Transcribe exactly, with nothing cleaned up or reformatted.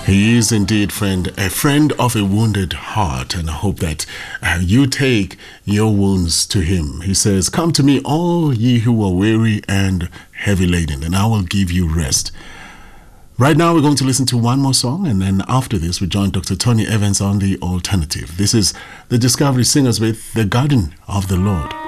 He is indeed, friend, a friend of a wounded heart, and I hope that uh, you take your wounds to him. He says, "Come to me, all ye who are weary and heavy laden, and I will give you rest." Right now, we're going to listen to one more song, and then after this, we join Doctor Tony Evans on The Alternative. This is the Discovery Singers with "The Garden of the Lord."